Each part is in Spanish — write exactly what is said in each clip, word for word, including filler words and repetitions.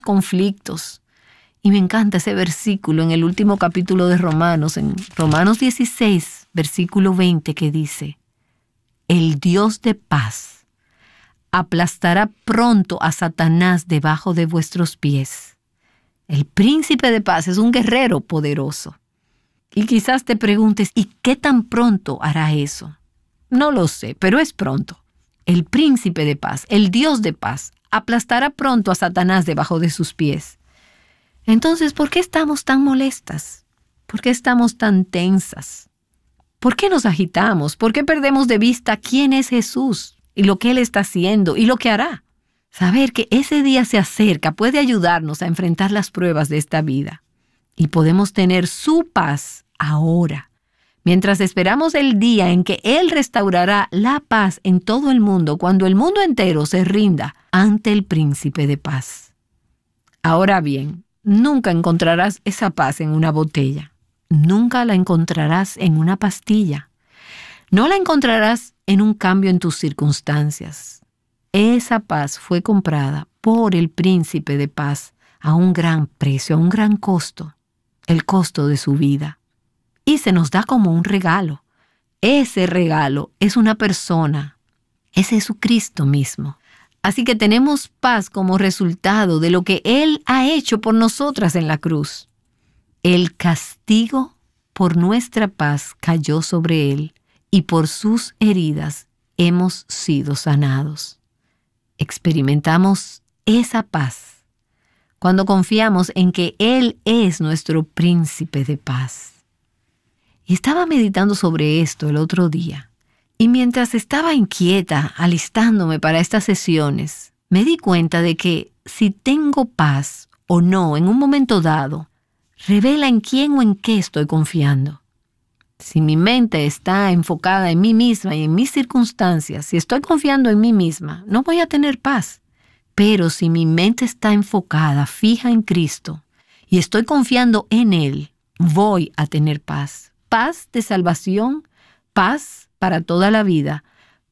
conflictos. Y me encanta ese versículo en el último capítulo de Romanos, en Romanos dieciséis, versículo veinte, que dice: el Dios de paz aplastará pronto a Satanás debajo de vuestros pies. El príncipe de paz es un guerrero poderoso. Y quizás te preguntes, ¿y qué tan pronto hará eso? No lo sé, pero es pronto. El príncipe de paz, el Dios de paz, aplastará pronto a Satanás debajo de sus pies. Entonces, ¿por qué estamos tan molestas? ¿Por qué estamos tan tensas? ¿Por qué nos agitamos? ¿Por qué perdemos de vista quién es Jesús y lo que Él está haciendo y lo que hará? Saber que ese día se acerca puede ayudarnos a enfrentar las pruebas de esta vida. Y podemos tener su paz ahora, mientras esperamos el día en que Él restaurará la paz en todo el mundo, cuando el mundo entero se rinda ante el príncipe de paz. Ahora bien, nunca encontrarás esa paz en una botella. Nunca la encontrarás en una pastilla. No la encontrarás en un cambio en tus circunstancias. Esa paz fue comprada por el príncipe de paz a un gran precio, a un gran costo, el costo de su vida. Y se nos da como un regalo. Ese regalo es una persona, es Jesucristo mismo. Así que tenemos paz como resultado de lo que Él ha hecho por nosotras en la cruz. El castigo por nuestra paz cayó sobre Él, y por sus heridas hemos sido sanados. Experimentamos esa paz cuando confiamos en que Él es nuestro príncipe de paz. Y estaba meditando sobre esto el otro día, y mientras estaba inquieta, alistándome para estas sesiones, me di cuenta de que si tengo paz o no en un momento dado, revela en quién o en qué estoy confiando. Si mi mente está enfocada en mí misma y en mis circunstancias, si estoy confiando en mí misma, no voy a tener paz. Pero si mi mente está enfocada, fija en Cristo, y estoy confiando en Él, voy a tener paz. Paz de salvación, paz para toda la vida,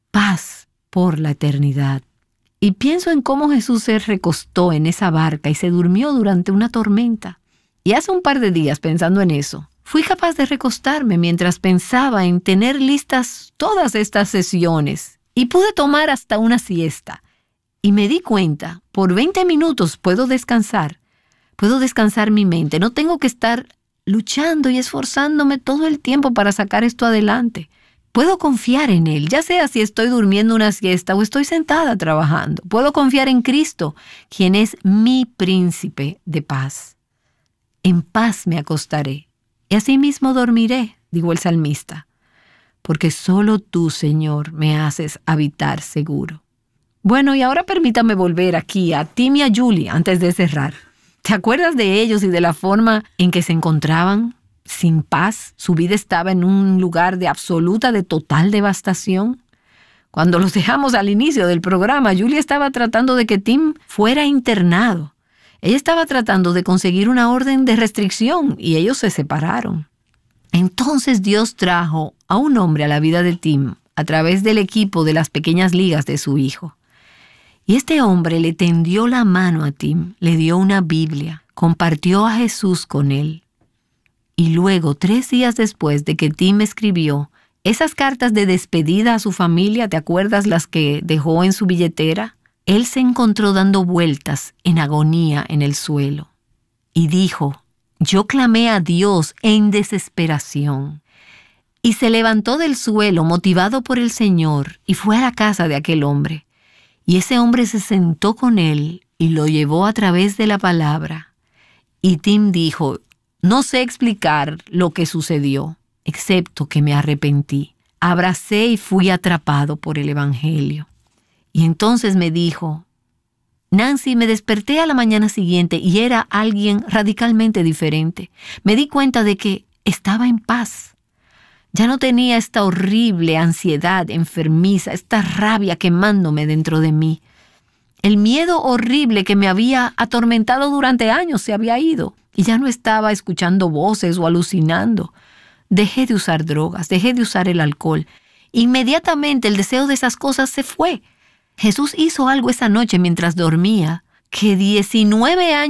paz por la eternidad. Y pienso en cómo Jesús se recostó en esa barca y se durmió durante una tormenta. Y hace un par de días, pensando en eso, fui capaz de recostarme mientras pensaba en tener listas todas estas sesiones y pude tomar hasta una siesta. Y me di cuenta, por veinte minutos puedo descansar, puedo descansar mi mente. No tengo que estar luchando y esforzándome todo el tiempo para sacar esto adelante. Puedo confiar en Él, ya sea si estoy durmiendo una siesta o estoy sentada trabajando. Puedo confiar en Cristo, quien es mi príncipe de paz. En paz me acostaré. Y asimismo dormiré, dijo el salmista, porque solo tú, Señor, me haces habitar seguro. Bueno, y ahora permítame volver aquí a Tim y a Julie antes de cerrar. ¿Te acuerdas de ellos y de la forma en que se encontraban sin paz? Su vida estaba en un lugar de absoluta, de total devastación. Cuando los dejamos al inicio del programa, Julie estaba tratando de que Tim fuera internado. Ella estaba tratando de conseguir una orden de restricción y ellos se separaron. Entonces Dios trajo a un hombre a la vida de Tim a través del equipo de las pequeñas ligas de su hijo. Y este hombre le tendió la mano a Tim, le dio una Biblia, compartió a Jesús con él. Y luego, tres días después de que Tim escribió esas cartas de despedida a su familia, ¿te acuerdas las que dejó en su billetera? Él se encontró dando vueltas en agonía en el suelo y dijo: yo clamé a Dios en desesperación. Y se levantó del suelo motivado por el Señor y fue a la casa de aquel hombre. Y ese hombre se sentó con él y lo llevó a través de la palabra. Y Tim dijo: no sé explicar lo que sucedió, excepto que me arrepentí. Abracé y fui atrapado por el Evangelio. Y entonces me dijo: Nancy, me desperté a la mañana siguiente y era alguien radicalmente diferente. Me di cuenta de que estaba en paz. Ya no tenía esta horrible ansiedad enfermiza, esta rabia quemándome dentro de mí. El miedo horrible que me había atormentado durante años se había ido y ya no estaba escuchando voces o alucinando. Dejé de usar drogas, dejé de usar el alcohol. Inmediatamente el deseo de esas cosas se fue. Jesús hizo algo esa noche mientras dormía que diecinueve años